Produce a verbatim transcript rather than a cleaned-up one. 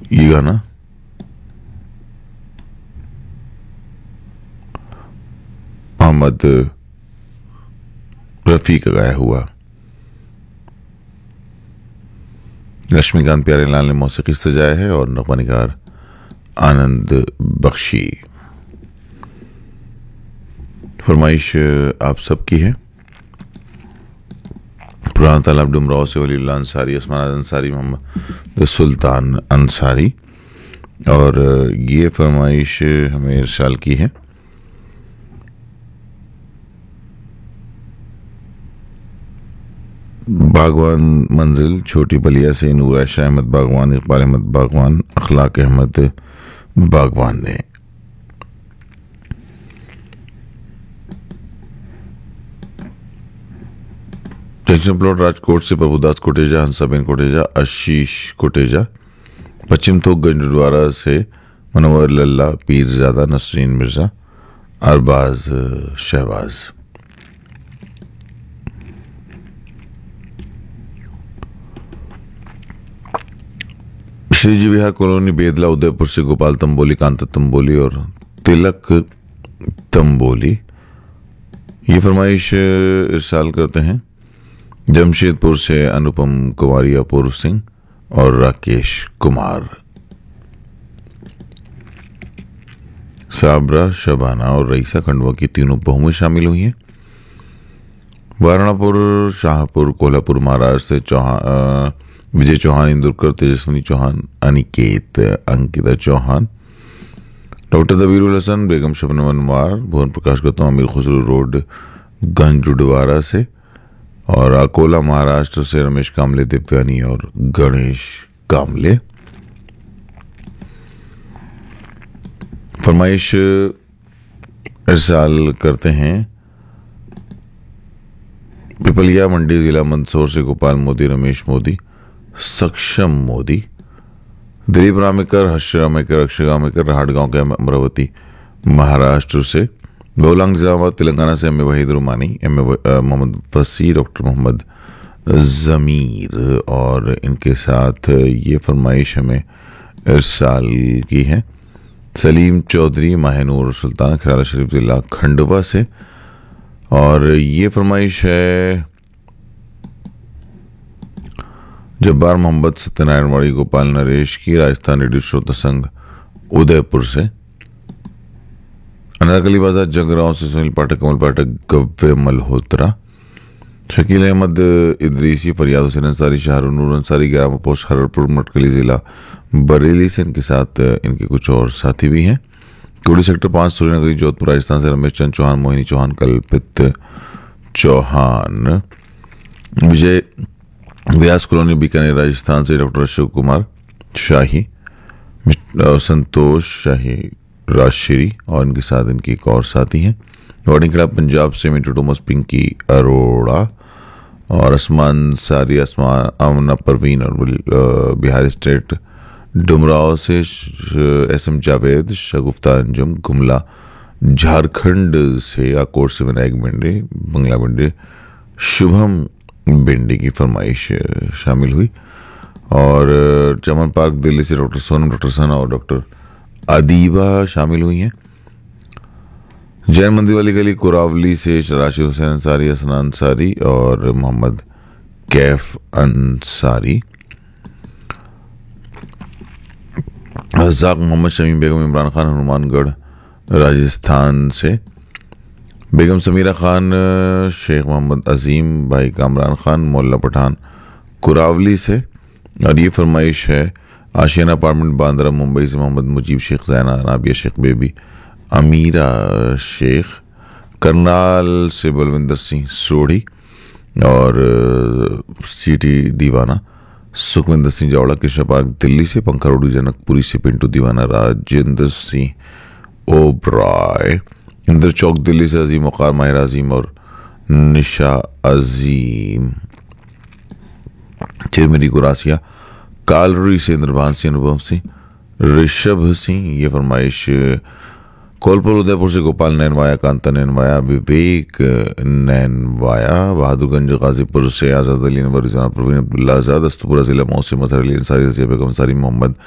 ये गाना मोहम्मद रफ़ी का गाया हुआ। लक्ष्मीकांत प्यारेलाल ने मौसीकी सजाया है और नगमा निगार आनंद बख्शी। फरमाइश आप सबकी है। पुराना तालाब डुमराव से वलीउल्लाह अंसारी, उस्मान अंसारी, मोहम्मद सुल्तान अंसारी। और ये फरमाइश हमें इरशाल की है बागवान मंजिल छोटी बलिया से नूर आयशा अहमद बागवान, इकबाल अहमद बागवान, अखलाक अहमद बागवान ने। टेंशन प्लॉट राजकोट से प्रभुदास कोटेजा, हंसाबेन कोटेजा, आशीष कोटेजा। पश्चिम थोक गंजद्वारा से मनोवर लल्ला, पीरजादा, नसरीन मिर्जा, अरबाज शहबाज। श्रीजी विहार कॉलोनी बेदला उदयपुर से गोपाल तंबोली, कांता तंबोली और तिलक तंबोली ये फरमाइश इरसाल करते हैं जमशेदपुर से अनुपम कुमारी, अपूर्व सिंह और राकेश कुमार। साबरा, शबाना और रईसा खंडवा की तीनों बहू में शामिल हुई हैं। वाराणापुर, शाहपुर, कोल्हापुर महाराष्ट्र से चौहान, विजय चौहान, इंदुरकर, तेजस्विनी चौहान, अनिकेत, अंकिता चौहान। डॉक्टर दबीरुल हसन, बेगम शबनम अनवार, भुवन प्रकाश गौतम, अमीर खुसरू रोड गंजुडवारा से। और अकोला महाराष्ट्र से रमेश कामले, दिव्यानी और गणेश कामले। फरमाइश इरसाल करते हैं पिपलिया मंडी जिला मंदसौर से गोपाल मोदी, रमेश मोदी, सक्षम मोदी। दिलीप रामेकर, हर्ष रामेकर, अक्षय रामेकर, राहटगांव के अमरावती महाराष्ट्र से। बहुलांग निजामाबाद तेलंगाना से M A Waheed रुमानी, M A Mohammad वसी, डॉक्टर मोहम्मद ज़मीर। और इनके साथ ये फरमाइश हमें इरसाल की है सलीम चौधरी, माहनूर सुल्तान, खिराला शरीफ जिला खंडवा से। और ये फरमाइश है जब्बार मोहम्मद, सत्यनारायण वाड़ी, गोपाल नरेश की, राजस्थान रेडियो श्रोता संघ उदयपुर से। अनारकली बाजार जगरांव से सुनील पाठक, कमल पाठक, गव्य मल्होत्रा। शकील अहमद इदरीसी, फरियाद हुसैन अंसारी, शाहरुनूर अंसारी, ग्यारह पोस्ट हररपुर मटकली जिला बरेली से। इनके साथ इनके कुछ और साथी भी हैं। कोड़ी सेक्टर पाँच, सूर्यनगरी, जोधपुर राजस्थान से रमेश चंद चौहान, मोहिनी चौहान, कल्पित चौहान। विजय व्यास कॉलोनी बीकानेर राजस्थान से डॉक्टर अशोक कुमार शाही, संतोष शाही राजश्री और इनके साथ इनकी एक और साथी हैं। वार्डिंग क्लब पंजाब से मिंटू टोमस, पिंकी अरोड़ा और आसमान सारी, आसमान अमना परवीन। और बिहार स्टेट डुमराव से एस एम जावेद, शगुफ्ता अंजुम, गुमला झारखंड से आकोट से विनायक बिंडे, बंगला बिंडे, शुभम बिंडे की फरमाइश शामिल हुई। और चमन पार्क दिल्ली से डॉक्टर सोनम, डॉक्टर सना और डॉक्टर अदीबा शामिल हुई हैं। जैन मंदिर वाली गली कुरावली से राशिद हुसैन अंसारी, हसना अंसारी और मोहम्मद कैफ अंसारी। रज़ाक मोहम्मद शमीम बेगम, इमरान खान, हनुमानगढ़ राजस्थान से। बेगम समीरा खान, शेख मोहम्मद अजीम, भाई कामरान खान, मोल्ला पठान कुरावली से। और ये फरमाइश है आशियाना अपार्टमेंट बांद्रा मुंबई से मोहम्मद मुजीब शेख, जैना, नाबिया शेख बेबी, अमीरा शेख। करनाल से बलविंदर सिंह सोढ़ी और सिटी दीवाना, सुखविंदर सिंह जावड़ा, कृष्णा पार्क दिल्ली से। पंखा रोडी जनकपुरी से पिंटू दीवाना, राजेंद्र सिंह ओब्राय। इंदर चौक दिल्ली से अजीम वकार, माहिर अजीम और निशा अजीम। चिरमिरी गुरासिया कालरी से इंद्रभान सिंह, अनुभव सिंह, ऋषभ सिंह। ये फरमाइश कोलपुर उदयपुर से गोपाल नैनवाया, कांता नैनवाया, विवेक नैनवाया। बहादुरगंज गाजीपुर से आजाद अली नवर, रिजवाना परवीन, अब्दुल्ला आजाद। अस्तपुरा जिला मौसम, मजहर अली अंसारी, रजिया बेगम अंसारी, मोहम्मद